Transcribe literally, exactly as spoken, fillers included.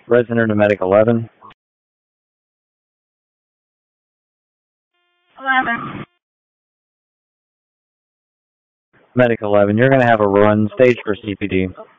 Resident to Medic eleven. eleven. Medic eleven, you're going to have a run stage for C P D.